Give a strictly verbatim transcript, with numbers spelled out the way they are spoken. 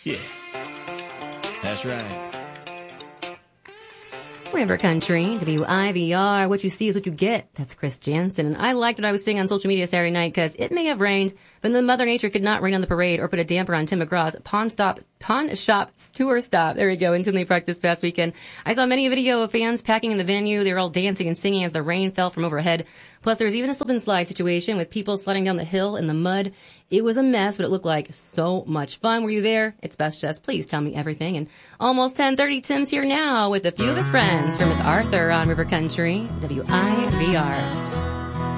Yeah, that's right. River Country, W I V R, what you see is what you get. That's Chris Jansen. And I liked what I was seeing on social media Saturday night because it may have rained, but the Mother Nature could not rain on the parade or put a damper on Tim McGraw's Pawn Stop, Pawn Shop Tour Stop. There we go, in Tinley Park this past weekend. I saw many video of fans packing in the venue. They were all dancing and singing as the rain fell from overhead. Plus, there was even a slip and slide situation with people sliding down the hill in the mud. It was a mess, but it looked like so much fun. Were you there? It's Best Jess. Please tell me everything. And almost ten thirty, Tim's here now with a few of his friends from MacArthur on River Country, W I V R.